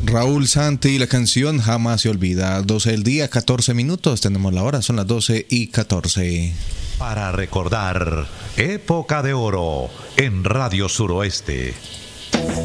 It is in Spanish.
Raúl Santi y la canción Jamás se olvida. 12 del día, 14 minutos. Tenemos la hora, son las 12:14. Para recordar, época de oro en Radio Suroeste.